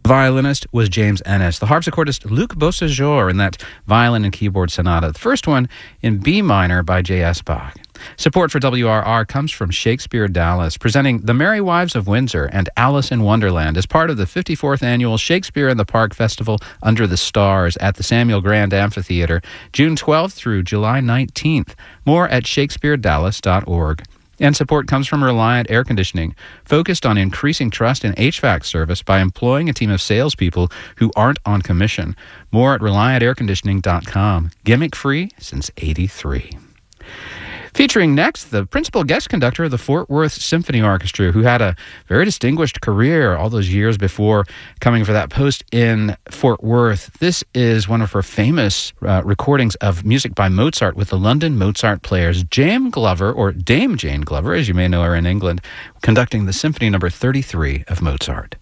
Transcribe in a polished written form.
violinist was James Ennis. The harpsichordist Luc Beausejour in that violin and keyboard sonata. The first one in B minor by J.S. Bach. Support for WRR comes from Shakespeare Dallas, presenting The Merry Wives of Windsor and Alice in Wonderland as part of the 54th annual Shakespeare in the Park Festival Under the Stars at the Samuel Grand Amphitheater, June 12th through July 19th. More at shakespearedallas.org. And support comes from Reliant Air Conditioning, focused on increasing trust in HVAC service by employing a team of salespeople who aren't on commission. More at ReliantAirConditioning.com. Gimmick-free since '83. Featuring next, the principal guest conductor of the Fort Worth Symphony Orchestra, who had a very distinguished career all those years before coming for that post in Fort Worth. This is one of her famous recordings of music by Mozart with the London Mozart Players. Dame Glover, or Dame Jane Glover, as you may know her in England, conducting the Symphony No. 33 of Mozart.